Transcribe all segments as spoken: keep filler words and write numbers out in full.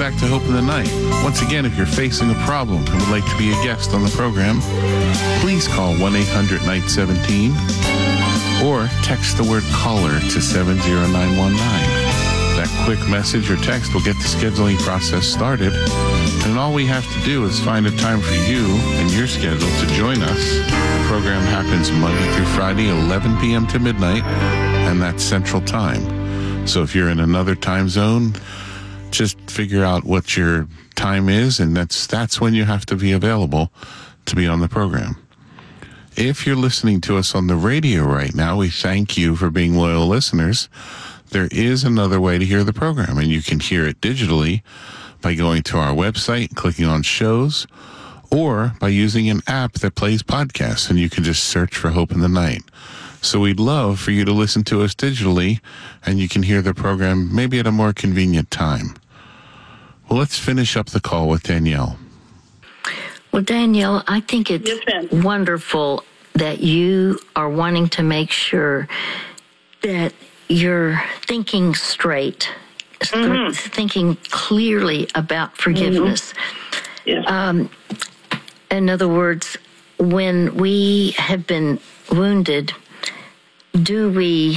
back to Hope in the Night. Once again, if you're facing a problem and would like to be a guest on the program, please call one eight hundred night seventeen or text the word caller to seven zero nine one nine. That quick message or text will get the scheduling process started, and all we have to do is find a time for you and your schedule to join us. The program happens Monday through Friday, eleven p.m. to midnight, and that's Central Time. So if you're in another time zone, just figure out what your time is, and that's that's when you have to be available to be on the program. If you're listening to us on the radio right now, we thank you for being loyal listeners. There is another way to hear the program, and you can hear it digitally by going to our website, clicking on shows, or by using an app that plays podcasts, and you can just search for Hope in the Night. So we'd love for you to listen to us digitally, and you can hear the program maybe at a more convenient time. Well, let's finish up the call with Danielle. Well, Danielle, I think it's yes, wonderful that you are wanting to make sure that you're thinking straight, mm-hmm. thinking clearly about forgiveness. Mm-hmm. Yes. Um, in other words, when we have been wounded, do we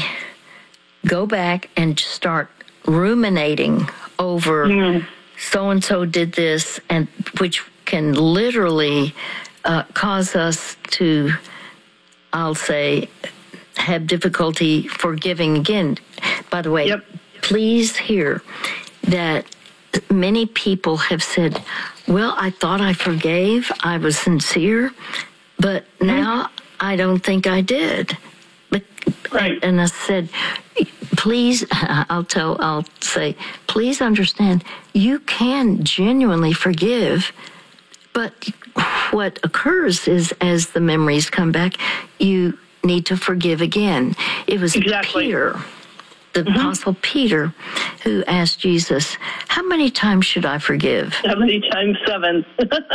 go back and start ruminating over mm. so-and-so did this, and which can literally uh, cause us to, I'll say, have difficulty forgiving again. By the way, yep. please hear that many people have said, well, I thought I forgave, I was sincere, but now I don't think I did. But, right. And I said, please, I'll tell, I'll say, please understand, you can genuinely forgive, but what occurs is as the memories come back, you need to forgive again. It was exactly. Peter, the mm-hmm. Apostle Peter, who asked Jesus, how many times should I forgive? seventy times seven.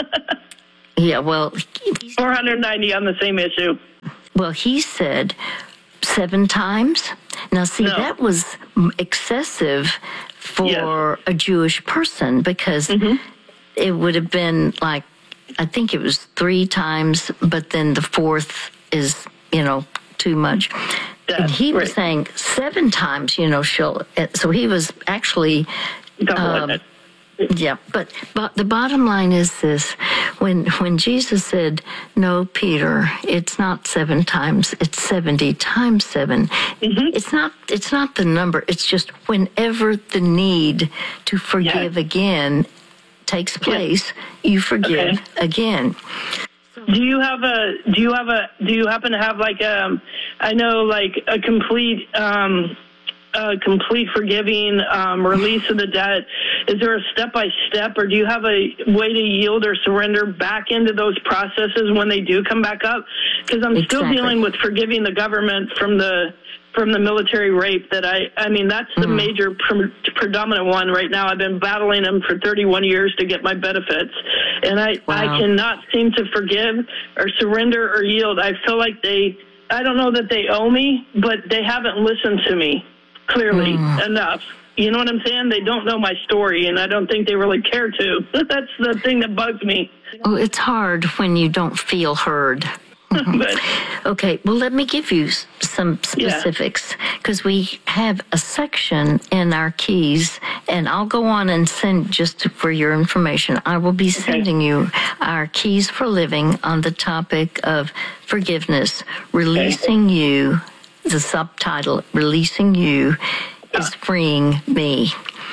Yeah, well... four hundred ninety on the same issue. Well, he said seven times. Now, see, no. that was excessive for yes. a Jewish person, because mm-hmm. it would have been like, I think it was three times, but then the fourth is, you know, too much. That's and he right. was saying seven times, you know, she'll, so he was actually... Um, it. Yeah, but, but the bottom line is this. When when Jesus said, no, Peter, it's not seven times, it's seventy times seven. Mm-hmm. It's not it's not the number. It's just whenever the need to forgive yes. again takes place, yes. you forgive okay. again. Do you have a, do you have a, do you happen to have like a, I know like a complete, um, a complete forgiving, um, release of the debt? Is there a step-by-step, or do you have a way to yield or surrender back into those processes when they do come back up? Because I'm exactly. still dealing with forgiving the government from the from the military rape. That I, I mean, that's the mm-hmm. major pre- predominant one right now. I've been battling them for thirty-one years to get my benefits, and I, wow. I cannot seem to forgive or surrender or yield. I feel like they, I don't know that they owe me, but they haven't listened to me clearly mm. enough. You know what I'm saying? They don't know my story, and I don't think they really care to. That's the thing that bugs me. Oh, it's hard when you don't feel heard. Mm-hmm. Okay, well, let me give you some specifics, because yeah. we have a section in our keys, and I'll go on and send, just for your information, I will be sending okay. you our keys for living on the topic of forgiveness, releasing okay. you, the subtitle, releasing you is freeing me.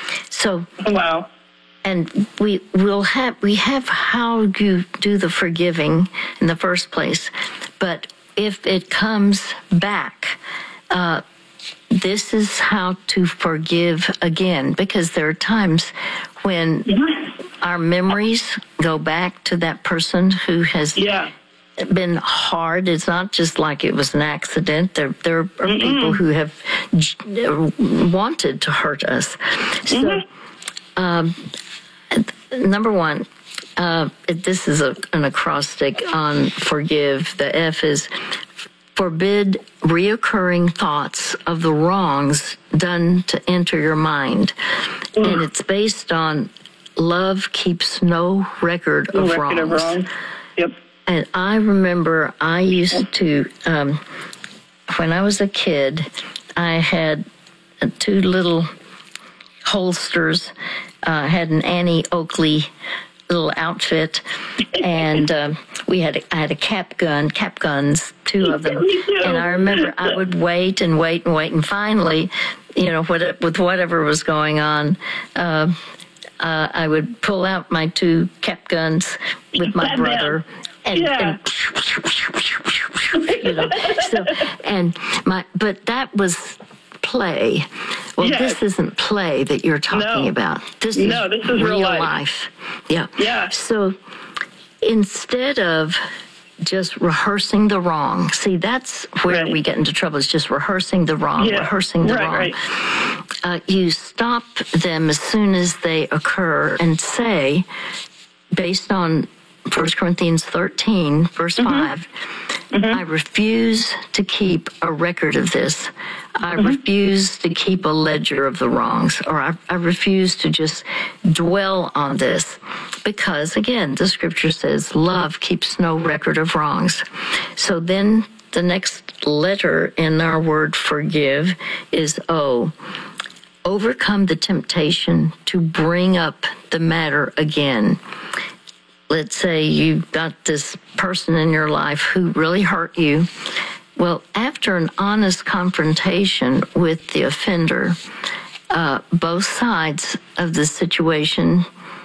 So, wow. And we will have we have how you do the forgiving in the first place, but if it comes back, uh, this is how to forgive again, because there are times when mm-hmm. our memories go back to that person who has yeah. been hard. It's not just like it was an accident. There, there are Mm-mm. people who have wanted to hurt us. So, mm-hmm. um, number one, uh, this is a, an acrostic on forgive. The F is forbid reoccurring thoughts of the wrongs done to enter your mind. Mm. And it's based on love keeps no record No of record wrongs. of wrongs. Yep. And I remember I used to, um, when I was a kid, I had two little holsters. Uh, I had an Annie Oakley little outfit, and um, we had a, I had a cap gun, cap guns, two of them. And I remember I would wait and wait and wait, and finally, you know, what, with whatever was going on, uh, uh, I would pull out my two cap guns with my brother. And, yeah. and you know, so and my but that was play. Well, yes. this isn't play that you're talking no. about. This no, is this is real real life. life. Yeah. Yeah. So instead of just rehearsing the wrong, see, that's where right. we get into trouble. Is just rehearsing the wrong, yeah. rehearsing the right, wrong. Right. Uh, you stop them as soon as they occur and say, based on First Corinthians thirteen, verse mm-hmm. five, mm-hmm. I refuse to keep a record of this. I mm-hmm. refuse to keep a ledger of the wrongs, or I, I refuse to just dwell on this. Because, again, the scripture says love keeps no record of wrongs. So then the next letter in our word forgive is O. Overcome the temptation to bring up the matter again. Let's say you've got this person in your life who really hurt you. Well, after an honest confrontation with the offender, uh, both sides of the situation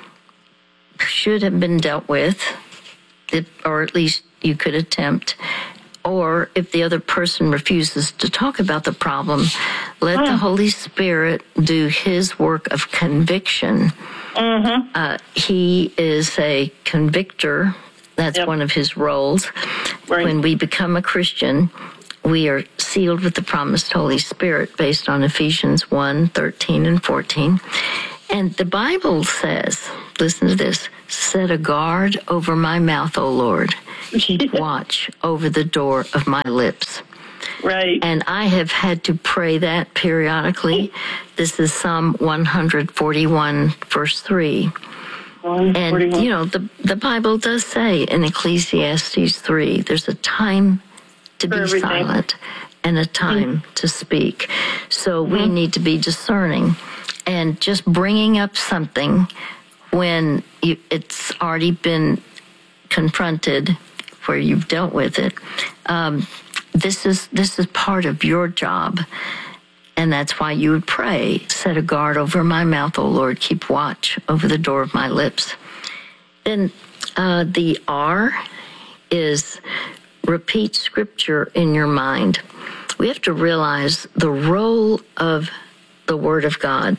should have been dealt with, if, or at least you could attempt. Or if the other person refuses to talk about the problem, let oh. the Holy Spirit do his work of conviction. Mm-hmm. Uh, he is a convictor. That's yep. one of his roles. Right. When we become a Christian, we are sealed with the promised Holy Spirit based on Ephesians one, thirteen and fourteen. And the Bible says, listen to this, set a guard over my mouth, O Lord. Keep watch over the door of my lips. Right. And I have had to pray that periodically. This is Psalm one forty-one, verse three. And, you know, the, the Bible does say in Ecclesiastes three, there's a time to be everything. silent and a time mm-hmm. to speak. So mm-hmm. we need to be discerning. And just bringing up something when you, it's already been confronted, where you've dealt with it, um, this is this is part of your job. And that's why you would pray, set a guard over my mouth, O Lord, keep watch over the door of my lips. Then uh, the R is repeat scripture in your mind. We have to realize the role of the Word of God.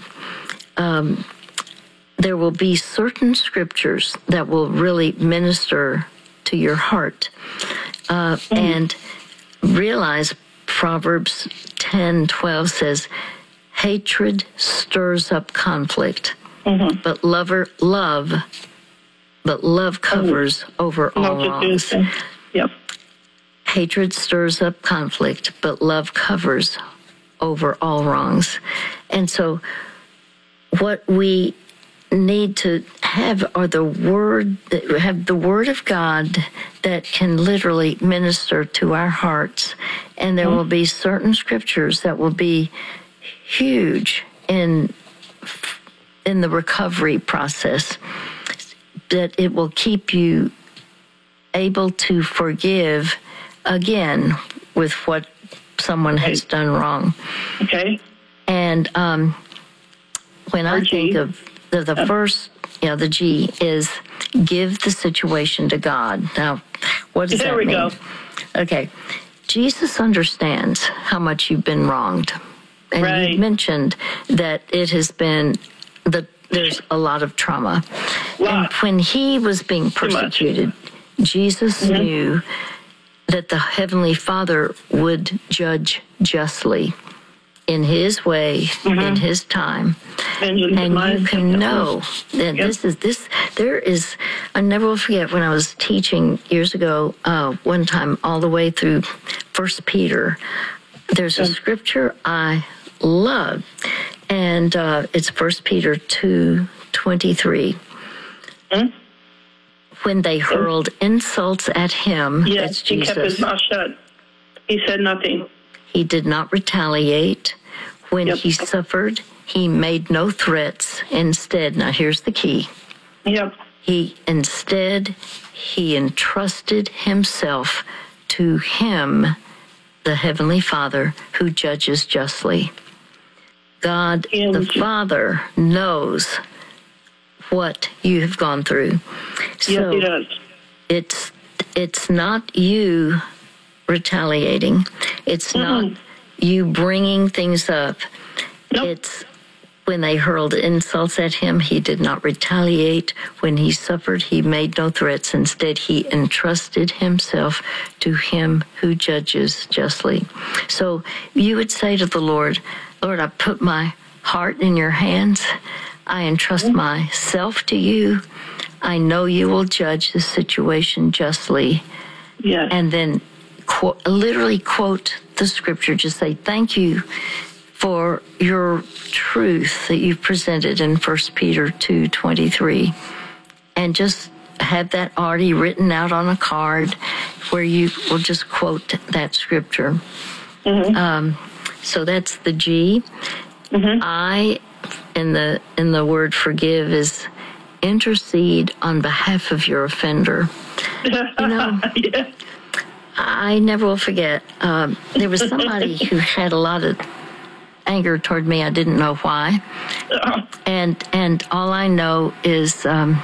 Um, there will be certain scriptures that will really minister to your heart. Uh, mm. And realize Proverbs ten twelve says, hatred stirs up conflict, mm-hmm. but lover, love, but love covers mm-hmm. over all no, wrongs. Yep. Hatred stirs up conflict, but love covers over all wrongs. And so what we need to have are the word that have the word of God that can literally minister to our hearts. And there mm-hmm. will be certain scriptures that will be huge in in the recovery process, that it will keep you able to forgive again with what someone okay. has done wrong. Okay. And um, when or I G. think of the, the oh. first, you know, the G is give the situation to God. Now, what does there that we mean? Go. Okay. Jesus understands how much you've been wronged. And right. you mentioned that it has been, the, there's a lot of trauma. Wow. And when he was being persecuted, Jesus mm-hmm. knew that the Heavenly Father would judge justly in his way, mm-hmm. in his time. And, and you can know that yep. this is this there is I never will forget when I was teaching years ago, uh, one time all the way through First Peter. There's a scripture I love, and uh, it's First Peter two twenty-three. Hmm? When they hurled insults at him, yes, that's Jesus. He kept his mouth shut. He said nothing. He did not retaliate. When Yep. he suffered, he made no threats. Instead, now here's the key. Yep. He instead, he entrusted himself to him, the Heavenly Father, who judges justly. God, And- the Father, knows what you have gone through. Yes, So he does. it's it's not you retaliating. It's not Mm-mm. you bringing things up. Nope. It's when they hurled insults at him, he did not retaliate. When he suffered, he made no threats. Instead, he entrusted himself to him who judges justly. So you would say to the Lord, Lord, I put my heart in your hands. I entrust myself to you. I know you will judge the situation justly. Yes. And then quote, literally quote the scripture. Just say, thank you for your truth that you've presented in First Peter two twenty-three. And just have that already written out on a card where you will just quote that scripture. Mm-hmm. Um, so that's the G. Mm-hmm. I, in the in the word forgive, is intercede on behalf of your offender. You know, yeah. I never will forget. Um, there was somebody who had a lot of anger toward me. I didn't know why, and and all I know is um,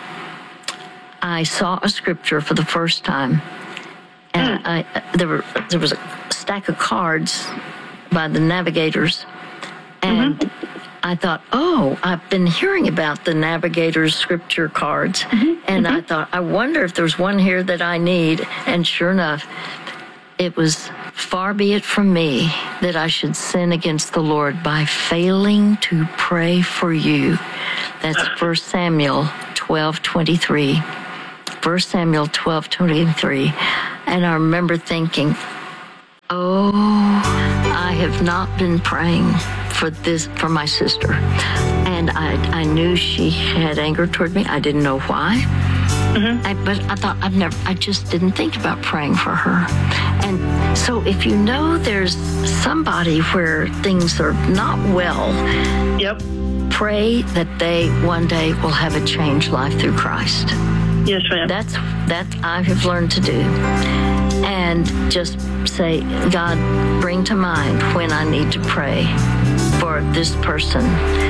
I saw a scripture for the first time, and I there were there was a stack of cards by the Navigators, and mm-hmm. I thought, oh, I've been hearing about the Navigators scripture cards, mm-hmm. and mm-hmm. I thought, I wonder if there's one here that I need, and sure enough, it was, far be it from me that I should sin against the Lord by failing to pray for you. That's First Samuel twelve twenty-three. First Samuel twelve twenty-three. And I remember thinking, oh, I have not been praying for this, for my sister. And I, I knew she had anger toward me. I didn't know why. Mm-hmm. I, but I thought I've never, I just didn't think about praying for her. And so if you know there's somebody where things are not well, yep. pray that they one day will have a changed life through Christ. Yes, ma'am. That's, that I have learned to do. And just say, God, bring to mind when I need to pray for this person.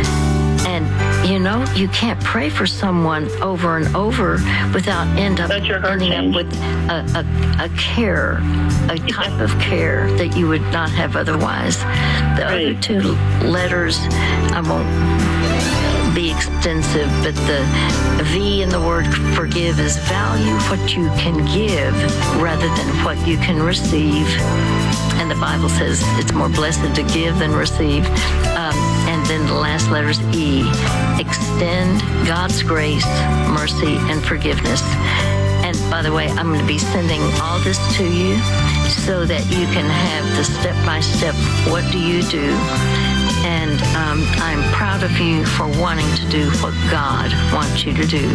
And, you know, you can't pray for someone over and over without end up ending up with a, a, a care, a type of care that you would not have otherwise. The right. other two letters, I won't be extensive, but the V in the word forgive is value what you can give rather than what you can receive. And the Bible says it's more blessed to give than receive. Um, and then the last letter is E. Extend God's grace, mercy, and forgiveness. And by the way, I'm going to be sending all this to you so that you can have the step-by-step, what do you do? And um, I'm proud of you for wanting to do what God wants you to do.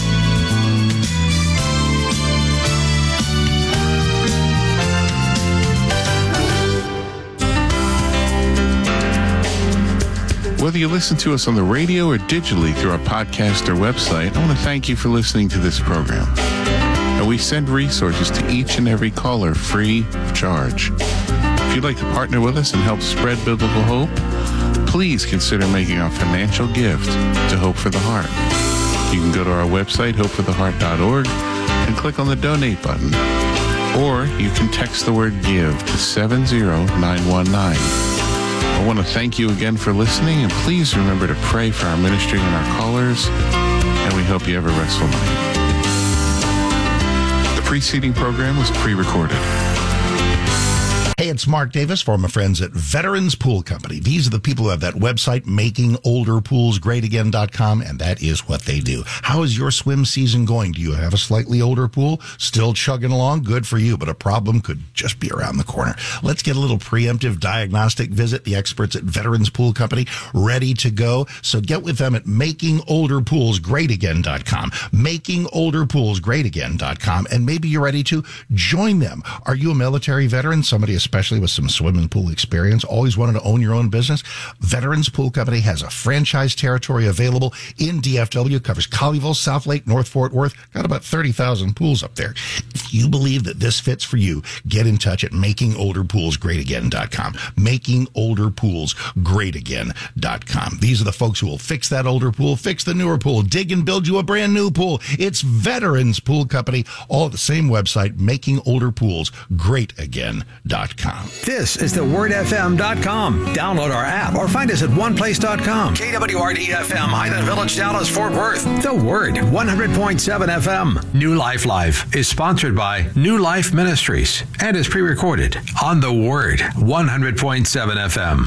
Whether you listen to us on the radio or digitally through our podcast or website, I want to thank you for listening to this program. And we send resources to each and every caller free of charge. If you'd like to partner with us and help spread biblical hope, please consider making a financial gift to Hope for the Heart. You can go to our website, hope for the heart dot org, and click on the donate button. Or you can text the word give to seven zero nine one nine. I want to thank you again for listening, and please remember to pray for our ministry and our callers, and we hope you have a restful night. The preceding program was pre-recorded. Hey, it's Mark Davis for my friends at Veterans Pool Company. These are the people who have that website, making older pools great again dot com, and that is what they do. How is your swim season going? Do you have a slightly older pool? Still chugging along? Good for you, but a problem could just be around the corner. Let's get a little preemptive diagnostic visit. The experts at Veterans Pool Company ready to go. So get with them at making older pools great again dot com, making older pools great again dot com, and maybe you're ready to join them. Are you a military veteran, somebody especially with some swimming pool experience, always wanted to own your own business? Veterans Pool Company has a franchise territory available in D F W, covers Colleyville, South Lake, North Fort Worth, got about thirty thousand pools up there. If you believe that this fits for you, get in touch at making older pools great again dot com, making older pools great again dot com. These are the folks who will fix that older pool, fix the newer pool, dig and build you a brand new pool. It's Veterans Pool Company, all at the same website, making older pools great again dot com. This is the word f m dot com. Download our app or find us at one place dot com. K W R D F M, Highland Village, Dallas, Fort Worth. The Word, one hundred point seven F M. New Life Live is sponsored by New Life Ministries and is pre-recorded on The Word, one hundred point seven F M.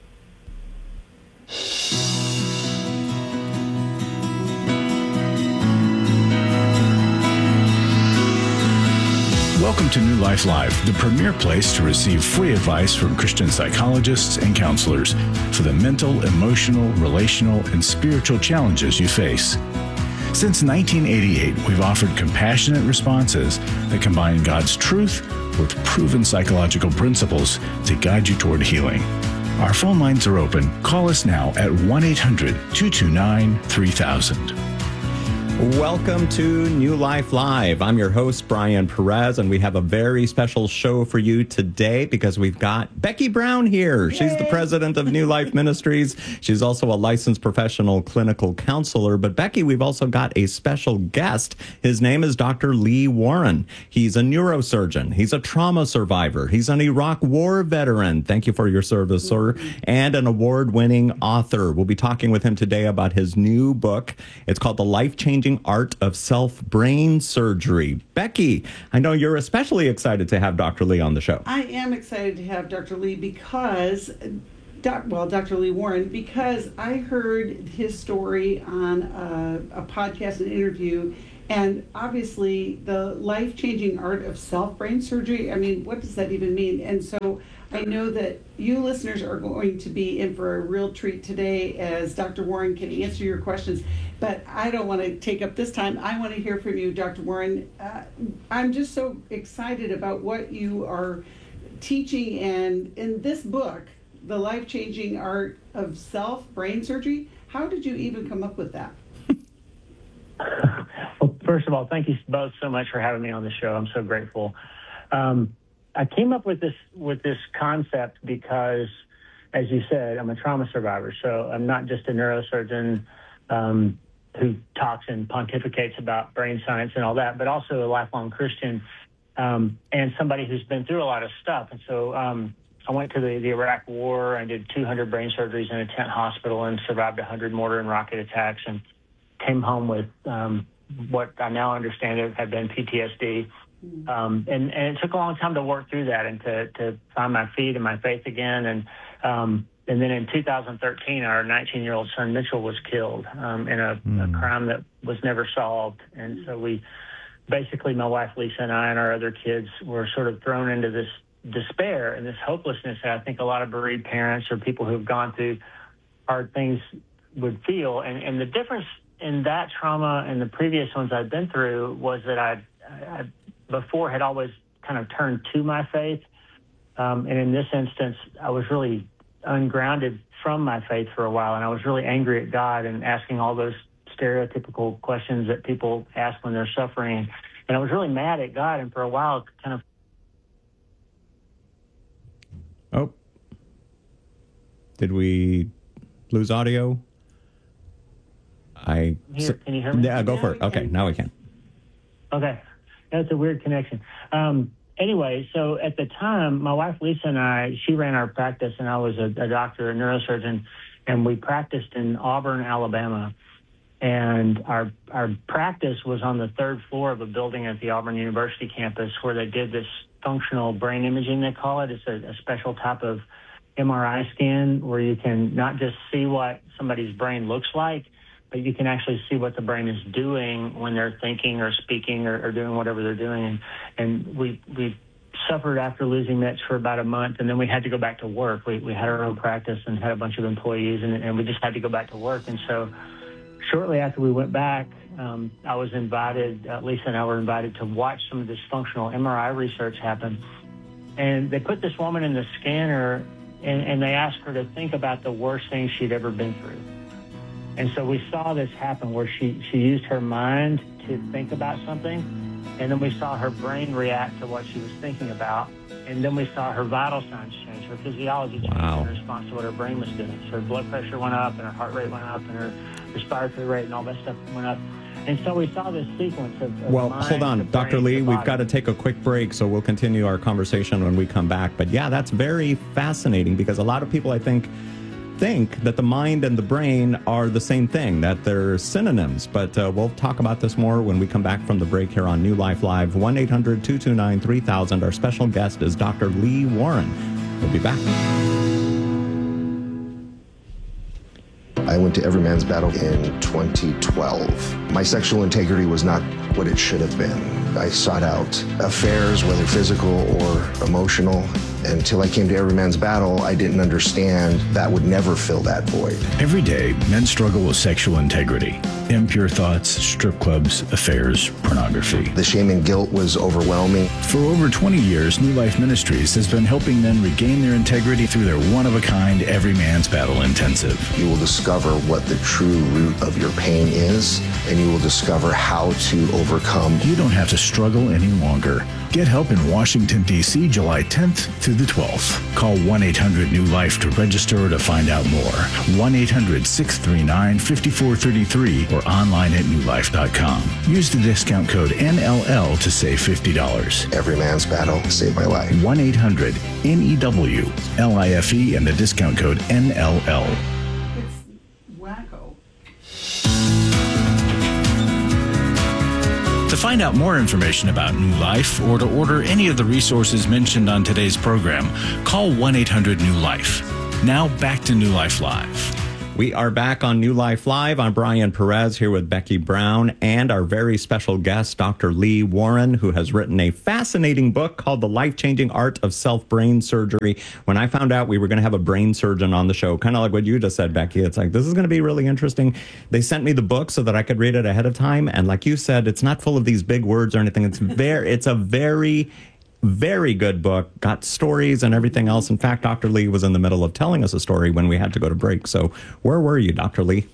Welcome to New Life Live, the premier place to receive free advice from Christian psychologists and counselors for the mental, emotional, relational, and spiritual challenges you face. Since nineteen eighty-eight, we've offered compassionate responses that combine God's truth with proven psychological principles to guide you toward healing. Our phone lines are open. Call us now at one eight hundred two two nine three thousand. Welcome to New Life Live. I'm your host, Brian Perez, and we have a very special show for you today because we've got Becky Brown here. Yay. She's the president of New Life Ministries. She's also a licensed professional clinical counselor. But Becky, we've also got a special guest. His name is Doctor Lee Warren. He's a neurosurgeon. He's a trauma survivor. He's an Iraq War veteran. Thank you for your service, sir. And an award-winning author. We'll be talking with him today about his new book. It's called The Life-Changing Art of Self-Brain Surgery. Becky, I know you're especially excited to have Doctor Lee on the show. I am excited to have Doctor Lee because, doc, well, Doctor Lee Warren, because I heard his story on a, a podcast and interview, and obviously the life-changing art of self-brain surgery, I mean, what does that even mean? And so I know that you listeners are going to be in for a real treat today as Doctor Warren can answer your questions. But I don't want to take up this time. I want to hear from you, Doctor Warren. Uh, I'm just so excited about what you are teaching. And in this book, The Life-Changing Art of Self-Brain Surgery, how did you even come up with that? Well, first of all, thank you both so much for having me on the show. I'm so grateful. Um, I came up with this with this concept because, as you said, I'm a trauma survivor. So I'm not just a neurosurgeon um, who talks and pontificates about brain science and all that, but also a lifelong Christian um, and somebody who's been through a lot of stuff. And so um, I went to the, the Iraq War and did two hundred brain surgeries in a tent hospital and survived one hundred mortar and rocket attacks and came home with um, what I now understand it had been P T S D. Um, and, and it took a long time to work through that and to, to find my feet and my faith again. And um, and then in two thousand thirteen, our nineteen-year-old son Mitchell was killed um, in a, mm. a crime that was never solved. And so we basically, my wife Lisa and I and our other kids were sort of thrown into this despair and this hopelessness that I think a lot of bereaved parents or people who have gone through hard things would feel. And, and the difference in that trauma and the previous ones I'd been through was that I, I before had always kind of turned to my faith. Um, and in this instance, I was really ungrounded from my faith for a while. And I was really angry at God and asking all those stereotypical questions that people ask when they're suffering. And I was really mad at God. And for a while, kind of. Oh, did we lose audio? I. Here, can you hear me? Yeah, go for it. Okay, now we can. Okay. That's a weird connection. Um, anyway, so at the time, my wife Lisa and I, she ran our practice, and I was a, a doctor, a neurosurgeon, and we practiced in Auburn, Alabama. And our our practice was on the third floor of a building at the Auburn University campus where they did this functional brain imaging, they call it. It's a, a special type of M R I scan where you can not just see what somebody's brain looks like, but you can actually see what the brain is doing when they're thinking or speaking or, or doing whatever they're doing. And, and we we suffered after losing Mitch for about a month, and then we had to go back to work. We we had our own practice and had a bunch of employees, and, and we just had to go back to work. And so shortly after we went back, um, I was invited, uh, Lisa and I were invited to watch some of this functional M R I research happen. And they put this woman in the scanner, and, and they asked her to think about the worst thing she'd ever been through. And so we saw this happen where she, she used her mind to think about something, and then we saw her brain react to what she was thinking about, and then we saw her vital signs change. Her physiology changed Wow. in response to what her brain was doing. So her blood pressure went up, and her heart rate went up, and her respiratory rate and all that stuff went up. And so we saw this sequence of, of Well, mind, hold on, the Doctor brain, Lee, the we've body. got to take a quick break, so we'll continue our conversation when we come back. But yeah, that's very fascinating because a lot of people, I think, think that the mind and the brain are the same thing, that they're synonyms. But uh, we'll talk about this more when we come back from the break here on New Life Live. one eight hundred two two nine three thousand. Our special guest is Doctor Lee Warren. We'll be back. I went to Every Man's Battle in twenty twelve. My sexual integrity was not what it should have been. I sought out affairs, whether physical or emotional. Until I came to Every Man's Battle, I didn't understand that would never fill that void. Every day, men struggle with sexual integrity, impure thoughts, strip clubs, affairs, pornography. The shame and guilt was overwhelming. For over twenty years, New Life Ministries has been helping men regain their integrity through their one-of-a-kind Every Man's Battle Intensive. You will discover what the true root of your pain is, and you will discover how to overcome. You don't have to struggle any longer. Get help in Washington, D C, July tenth through the twelfth. Call one eight hundred new life to register or to find out more. one eight hundred six three nine five four three three or online at new life dot com. Use the discount code N L L to save fifty dollars. Every Man's Battle saved my life. one eight hundred N E W L I F E and the discount code N L L. It's wacko. To find out more information about New Life or to order any of the resources mentioned on today's program, call one eight hundred new life. Now back to New Life Live. We are back on New Life Live. I'm Brian Perez here with Becky Brown and our very special guest, Doctor Lee Warren, who has written a fascinating book called The Life-Changing Art of Self-Brain Surgery. When I found out we were going to have a brain surgeon on the show, kind of like what you just said, Becky, it's like, this is going to be really interesting. They sent me the book so that I could read it ahead of time. And like you said, it's not full of these big words or anything. It's very, it's a very... very good book, got stories and everything else. In fact, Doctor Lee was in the middle of telling us a story when we had to go to break. So where were you, Doctor Lee?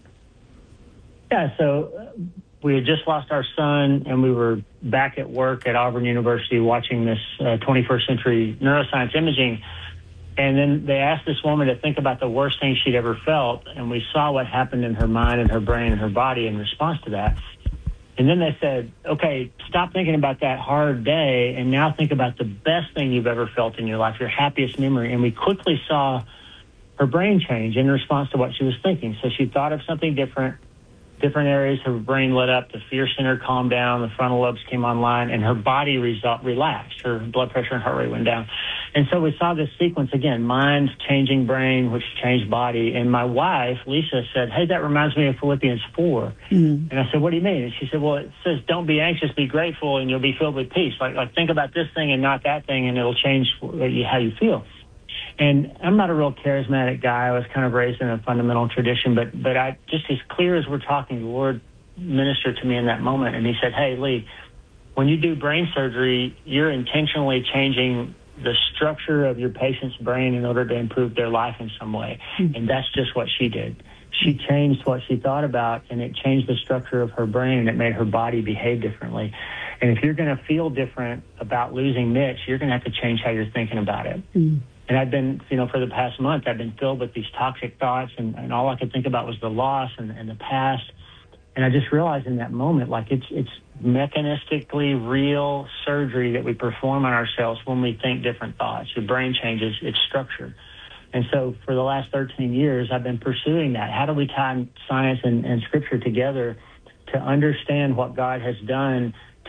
Yeah, so uh, we had just lost our son, and we were back at work at Auburn University watching this uh, twenty-first century neuroscience imaging. And then they asked this woman to think about the worst thing she'd ever felt, and we saw what happened in her mind and her brain and her body in response to that. And then they said, okay, stop thinking about that hard day and now think about the best thing you've ever felt in your life, your happiest memory. And we quickly saw her brain change in response to what she was thinking. So she thought of something different, different areas, her brain lit up, the fear center calmed down, the frontal lobes came online, and her body result, relaxed. Her blood pressure and heart rate went down. And so we saw this sequence again, mind changing brain, which changed body. And my wife, Lisa, said, hey, that reminds me of Philippians four. Mm. And I said, what do you mean? And she said, well, it says, don't be anxious, be grateful, and you'll be filled with peace. Like, like think about this thing and not that thing, and it'll change how you feel. And I'm not a real charismatic guy. I was kind of raised in a fundamental tradition, but but I just as clear as we're talking, the Lord ministered to me in that moment, and he said, hey, Lee, when you do brain surgery, you're intentionally changing the structure of your patient's brain in order to improve their life in some way. Mm-hmm. And that's just what she did. She changed what she thought about, and it changed the structure of her brain, and it made her body behave differently. And if you're going to feel different about losing Mitch, you're going to have to change how you're thinking about it. Mm-hmm. And I've been, you know, for the past month, I've been filled with these toxic thoughts, and, and all I could think about was the loss and, and the past. And I just realized in that moment, like it's it's mechanistically real surgery that we perform on ourselves when we think different thoughts. Your brain changes its structure. And so for the last thirteen years, I've been pursuing that. How do we tie science and, and scripture together to understand what God has done to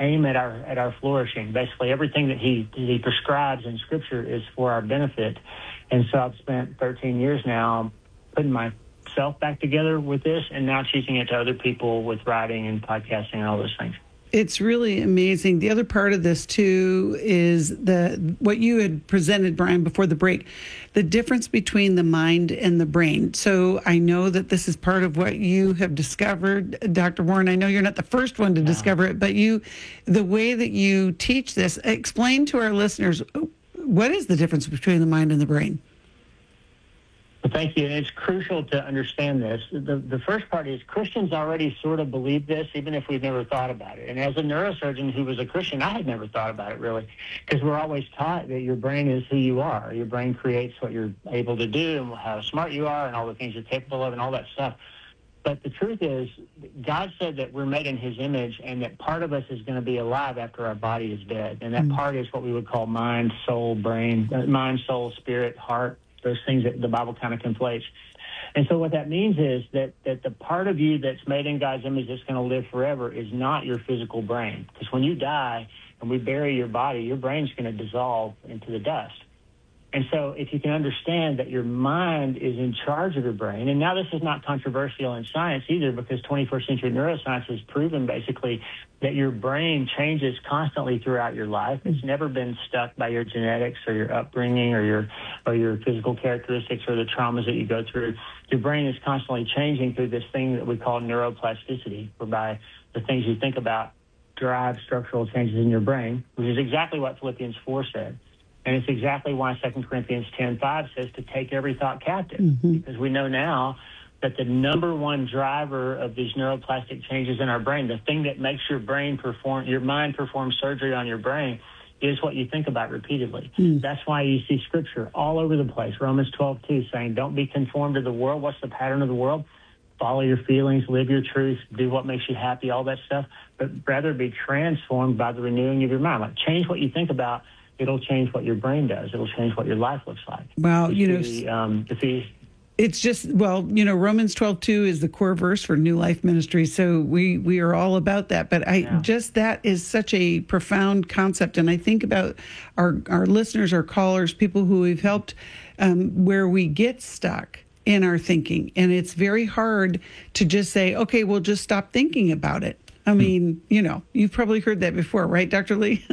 aim at our at our flourishing. Basically, everything that he he prescribes in Scripture is for our benefit. And so I've spent thirteen years now putting myself back together with this, and now teaching it to other people with writing and podcasting and all those things. It's really amazing. The other part of this, too, is the what you had presented, Brian, before the break, the difference between the mind and the brain. So I know that this is part of what you have discovered, Doctor Warren. I know you're not the first one to no. discover it, but you, the way that you teach this, explain to our listeners, what is the difference between the mind and the brain? Well, thank you. And it's crucial to understand this. The, the first part is Christians already sort of believe this, even if we've never thought about it. And as a neurosurgeon who was a Christian, I had never thought about it, really, because we're always taught that your brain is who you are. Your brain creates what you're able to do and how smart you are and all the things you're capable of and all that stuff. But the truth is, God said that we're made in his image and that part of us is going to be alive after our body is dead. And that mm-hmm. part is what we would call mind, soul, brain, uh, mind, soul, spirit, heart. Those things that the Bible kind of conflates. And so what that means is that, that the part of you that's made in God's image that's going to live forever is not your physical brain. Because when you die and we bury your body, your brain's going to dissolve into the dust. And so if you can understand that your mind is in charge of your brain, and now this is not controversial in science either, because twenty-first century neuroscience has proven basically that your brain changes constantly throughout your life. It's never been stuck by your genetics or your upbringing or your or your physical characteristics or the traumas that you go through. Your brain is constantly changing through this thing that we call neuroplasticity, whereby the things you think about drive structural changes in your brain, which is exactly what Philippians four said. And it's exactly why Second Corinthians ten five says to take every thought captive, mm-hmm. because we know now that the number one driver of these neuroplastic changes in our brain, the thing that makes your brain perform, your mind perform surgery on your brain, is what you think about repeatedly. Mm. That's why you see Scripture all over the place. Romans twelve two saying, don't be conformed to the world. What's the pattern of the world? Follow your feelings, live your truth, do what makes you happy, all that stuff, but rather be transformed by the renewing of your mind. Like, change what you think about. It'll change what your brain does. It'll change what your life looks like. Well, you, you know, see, um, if he, it's just, well, you know, Romans twelve two is the core verse for New Life Ministry. So we, we are all about that. But I yeah. just, that is such a profound concept. And I think about our, our listeners, our callers, people who we've helped, um, where we get stuck in our thinking. And it's very hard to just say, okay, we'll just stop thinking about it. I mean, you know, you've probably heard that before, right, Doctor Lee?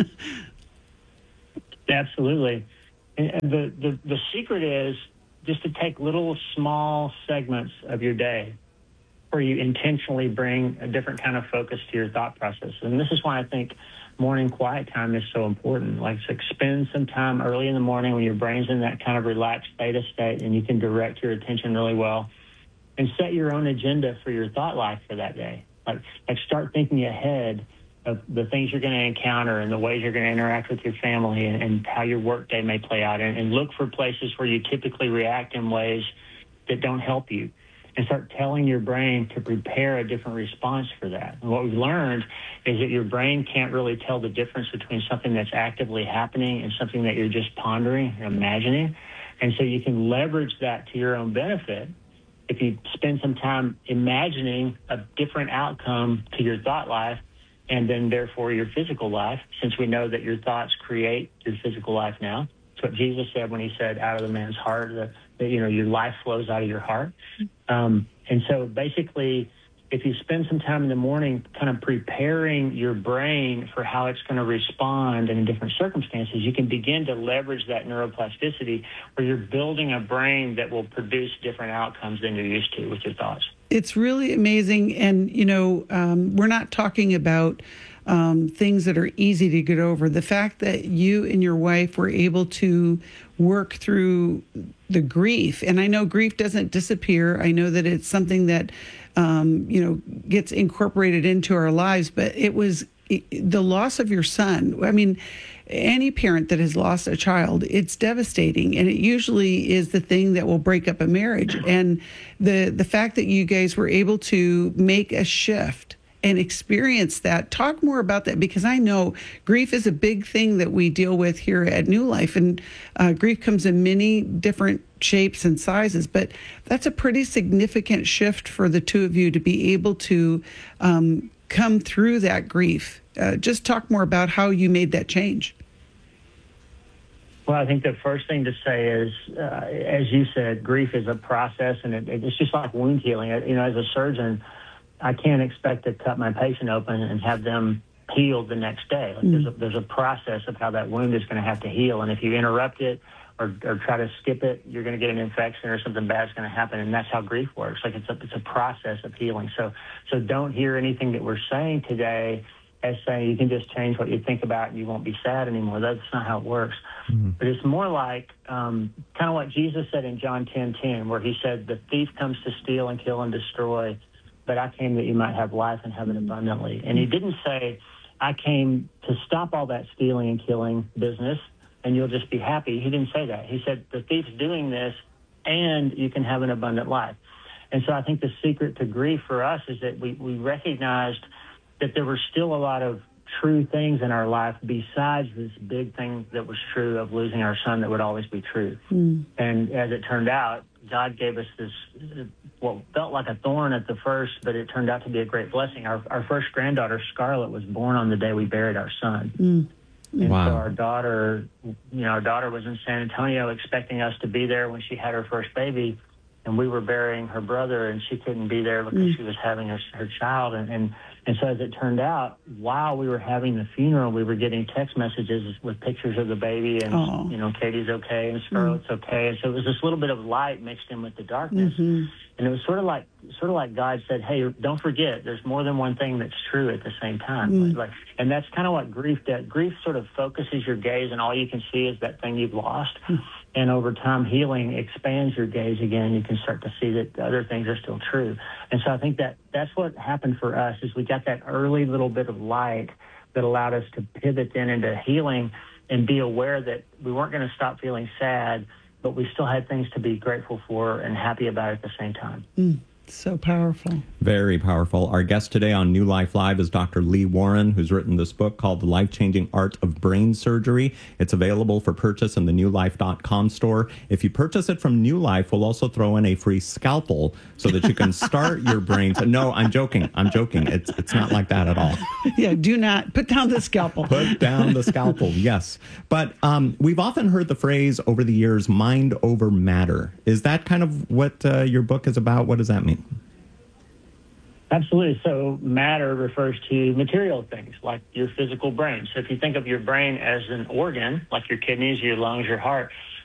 Absolutely. And the, the, the secret is just to take little small segments of your day where you intentionally bring a different kind of focus to your thought process. And this is why I think morning quiet time is so important. Like, so spend some time early in the morning when your brain's in that kind of relaxed theta state and you can direct your attention really well, and set your own agenda for your thought life for that day. Like, like start thinking ahead of the things you're going to encounter and the ways you're going to interact with your family, and, and how your work day may play out, and, and look for places where you typically react in ways that don't help you, and start telling your brain to prepare a different response for that. And what we've learned is that your brain can't really tell the difference between something that's actively happening and something that you're just pondering and imagining. And so you can leverage that to your own benefit if you spend some time imagining a different outcome to your thought life, and then therefore your physical life, since we know that your thoughts create your physical life now. That's what Jesus said when he said, out of the man's heart, that, that you know, your life flows out of your heart. Um, and so basically, if you spend some time in the morning kind of preparing your brain for how it's going to respond in different circumstances, you can begin to leverage that neuroplasticity where you're building a brain that will produce different outcomes than you're used to with your thoughts. It's really amazing. And, you know, um, we're not talking about um, things that are easy to get over. The fact that you and your wife were able to work through the grief, and I know grief doesn't disappear. I know that it's something that, um, you know, gets incorporated into our lives, but it was the loss of your son. I mean, any parent that has lost a child, it's devastating, and it usually is the thing that will break up a marriage. And the the fact that you guys were able to make a shift and experience that, talk more about that, because I know grief is a big thing that we deal with here at New Life, and uh, grief comes in many different shapes and sizes, but that's a pretty significant shift for the two of you to be able to um, come through that grief. Uh, just talk more about how you made that change. Well, I think the first thing to say is, uh, as you said, grief is a process, and it, it's just like wound healing. You know, as a surgeon, I can't expect to cut my patient open and have them healed the next day. Like mm. there's, a, there's a process of how that wound is going to have to heal, and if you interrupt it or, or try to skip it, you're going to get an infection or something bad's going to happen, and that's how grief works. Like it's a it's a process of healing. So so don't hear anything that we're saying today as saying you can just change what you think about and you won't be sad anymore. That's not how it works. Mm-hmm. But it's more like um, kind of what Jesus said in John ten ten, where he said, the thief comes to steal and kill and destroy, but I came that you might have life and have it abundantly. And he didn't say, I came to stop all that stealing and killing business and you'll just be happy. He didn't say that. He said, the thief's doing this and you can have an abundant life. And so I think the secret to grief for us is that we, we recognized that there were still a lot of true things in our life besides this big thing that was true of losing our son that would always be true. Mm. And as it turned out, God gave us this, what felt like a thorn at the first, but it turned out to be a great blessing. Our, our first granddaughter, Scarlett, was born on the day we buried our son. Mm. And wow. so our daughter, you know, our daughter was in San Antonio expecting us to be there when she had her first baby, and we were burying her brother, and she couldn't be there because mm. she was having her, her child. And, and and so as it turned out, while we were having the funeral, we were getting text messages with pictures of the baby, and oh. you know, Katie's okay and Scarlett's mm. okay. And so it was this little bit of light mixed in with the darkness, mm-hmm. and it was sort of like sort of like God said, "Hey, don't forget, there's more than one thing that's true at the same time." Mm. Like, and that's kind of what grief does. Grief sort of focuses your gaze, and all you can see is that thing you've lost. Mm. And over time, healing expands your gaze again. You can start to see that other things are still true. And so I think that that's what happened for us is we got that early little bit of light that allowed us to pivot then into healing and be aware that we weren't going to stop feeling sad, but we still had things to be grateful for and happy about at the same time. Mm. So powerful. Very powerful. Our guest today on New Life Live is Doctor Lee Warren, who's written this book called The Life-Changing Art of Brain Surgery. It's available for purchase in the new life dot com store. If you purchase it from New Life, we'll also throw in a free scalpel so that you can start your brain. To, no, I'm joking. I'm joking. It's it's not like that at all. Yeah, do not put down the scalpel. Put down the scalpel, yes. But um, we've often heard the phrase over the years, mind over matter. Is that kind of what uh, your book is about? What does that mean? Absolutely. So matter refers to material things like your physical brain. So if you think of your brain as an organ, like your kidneys, your lungs, your heart,